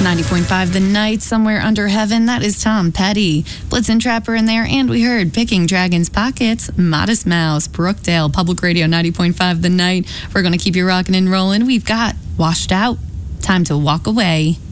90.5 The Night, Somewhere Under Heaven. That is Tom Petty. Blitzen Trapper in there. And we heard Picking Dragon's Pockets, Modest Mouse, Brookdale, Public Radio 90.5 The Night. We're going to keep you rocking and rolling. We've got Washed Out, Time to Walk Away.